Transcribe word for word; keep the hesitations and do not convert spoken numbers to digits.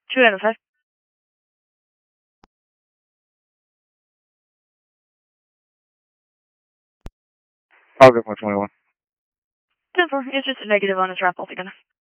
two out of five. I'll go for twenty-one. ten four. It's just a negative on his rap altogether.